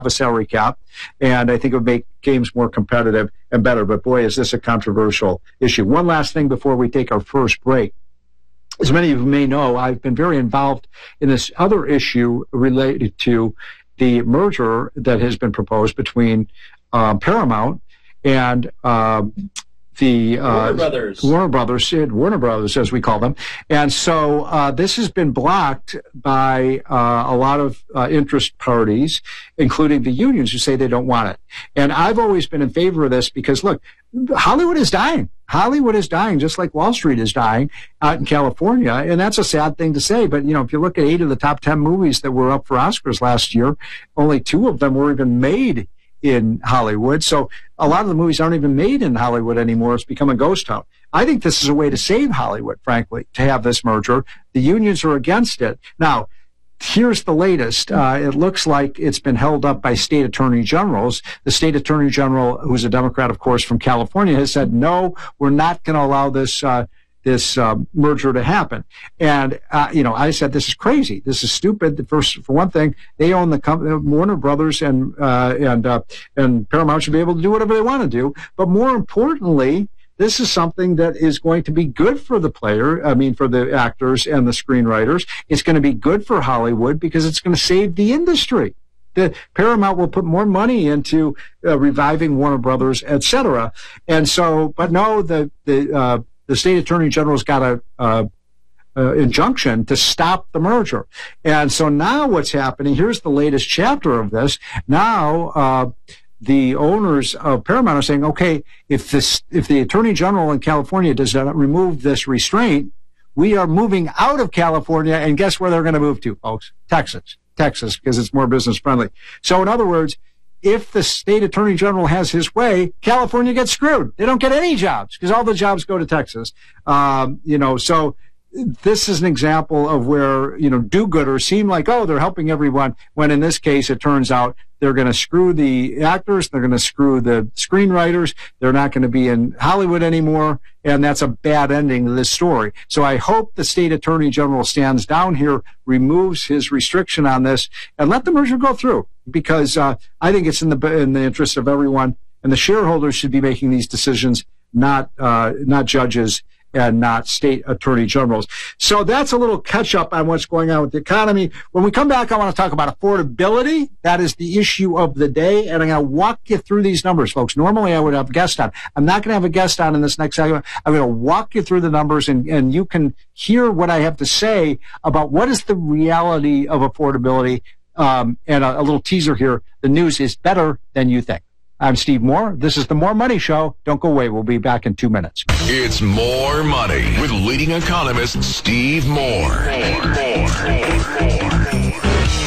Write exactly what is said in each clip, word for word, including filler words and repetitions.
a salary cap, and I think it would make games more competitive and better. But boy, is this a controversial issue. One last thing before we take our first break. As many of you may know, I've been very involved in this other issue related to the merger that has been proposed between um, Paramount and um, the uh, Warner Brothers. Warner Brothers, Warner Brothers, as we call them. And so uh, this has been blocked by uh, a lot of uh, interest parties, including the unions, who say they don't want it. And I've always been in favor of this because, look, Hollywood is dying. Hollywood is dying, just like Wall Street is dying out in California. And that's a sad thing to say. But, you know, if you look at eight of the top ten movies that were up for Oscars last year, only two of them were even made in Hollywood. So a lot of the movies aren't even made in Hollywood anymore. It's become a ghost town. I think this is a way to save Hollywood, frankly, to have this merger. The unions are against it. Now, here's the latest. Uh, it looks like it's been held up by state attorney generals. The state attorney general, who's a Democrat, of course, from California, has said, no, we're not going to allow this uh, this um, merger to happen. And, uh, you know, I said, this is crazy. This is stupid. First, for one thing, they own the company, Warner Brothers and, uh, and, uh, and Paramount should be able to do whatever they want to do. But more importantly, this is something that is going to be good for the player, I mean, for the actors and the screenwriters. It's going to be good for Hollywood because it's going to save the industry. The Paramount will put more money into uh, reviving Warner Brothers, et cetera. And so, but no, the, the, uh, the state attorney general's got a, uh, uh, injunction to stop the merger. And so now what's happening, here's the latest chapter of this. Now, uh, the owners of Paramount are saying, okay, if this, if the attorney general in California does not remove this restraint, we are moving out of California. And guess where they're going to move to, folks? Texas, Texas, because it's more business friendly. So in other words, if the state attorney general has his way, California gets screwed. They don't get any jobs because all the jobs go to Texas. Um, you know, so this is an example of where, you know, do-gooders seem like, oh, they're helping everyone, when in this case, it turns out they're going to screw the actors, they're going to screw the screenwriters, they're not going to be in Hollywood anymore, and that's a bad ending to this story. So I hope the state attorney general stands down here, removes his restriction on this, and let the merger go through, because uh, I think it's in the in the interest of everyone, and the shareholders should be making these decisions, not uh, not judges and not state attorney generals. So that's a little catch up on what's going on with the economy. When we come back, I want to talk about affordability. That is the issue of the day. And I'm going to walk you through these numbers, folks. Normally I would have a guest on. I'm not going to have a guest on in this next segment. I'm going to walk you through the numbers, and, and you can hear what I have to say about what is the reality of affordability. Um, and a, a little teaser here. The news is better than you think. I'm Steve Moore. This is the More Money Show. Don't go away. We'll be back in two minutes. It's More Money with leading economist Steve Moore. More, more, more, more.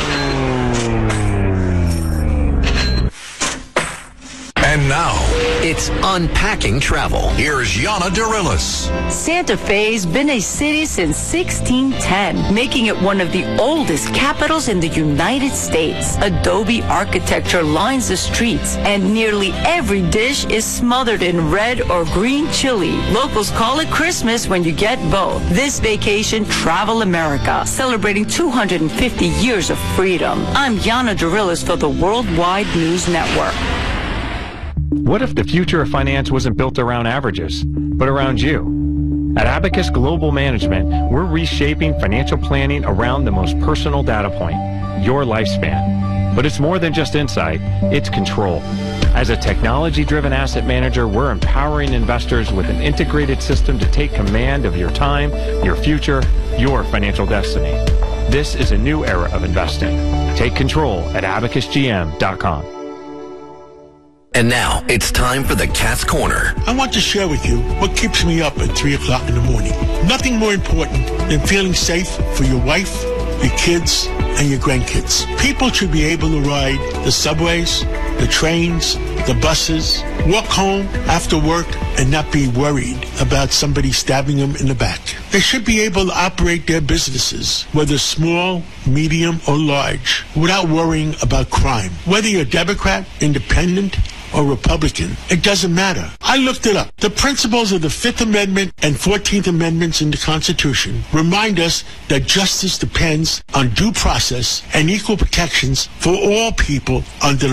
And now, it's Unpacking Travel. Here's Yana Dirilis. Santa Fe's been a city since sixteen ten, making it one of the oldest capitals in the United States. Adobe architecture lines the streets, and nearly every dish is smothered in red or green chili. Locals call it Christmas when you get both. This vacation, Travel America, celebrating two hundred fifty years of freedom. I'm Yana Dirilis for the Worldwide News Network. What if the future of finance wasn't built around averages, but around you? At Abacus Global Management, we're reshaping financial planning around the most personal data point, your lifespan. But it's more than just insight, it's control. As a technology-driven asset manager, we're empowering investors with an integrated system to take command of your time, your future, your financial destiny. This is a new era of investing. Take control at abacus g m dot com. And now, it's time for the Cat's Corner. I want to share with you what keeps me up at three o'clock in the morning. Nothing more important than feeling safe for your wife, your kids, and your grandkids. People should be able to ride the subways, the trains, the buses, walk home after work, and not be worried about somebody stabbing them in the back. They should be able to operate their businesses, whether small, medium, or large, without worrying about crime. Whether you're Democrat, Independent, or Republican, it doesn't matter. I I looked it up. The principles of the Fifth Amendment and Fourteenth Amendments in the Constitution remind us that justice depends on due process and equal protections for all people under the